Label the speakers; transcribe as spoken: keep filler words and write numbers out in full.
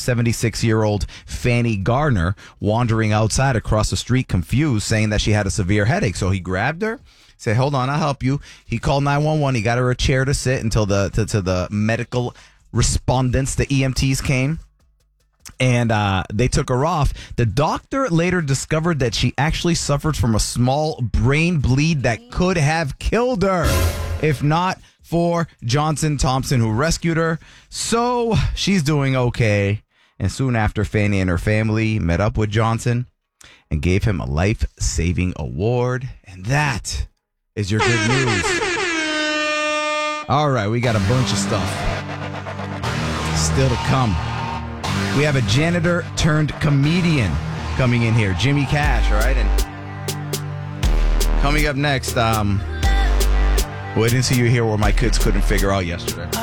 Speaker 1: seventy-six-year-old Fanny Gardner wandering outside across the street confused, saying that she had a severe headache. So he grabbed her, said, hold on, I'll help you. He called nine one one. He got her a chair to sit until the to, to the medical respondents, the E M Ts, came. And uh, they took her off. The doctor later discovered that she actually suffered from a small brain bleed that could have killed her, if not for Johnson Thompson, who rescued her. So she's doing okay. And soon after, Fanny and her family met up with Johnson and gave him a life-saving award. And that is your good news. All right, we got a bunch of stuff still to come. We have a janitor turned comedian coming in here, Jimmy Cash, all right? And coming up next, um, wait until you hear what my kids couldn't figure out yesterday.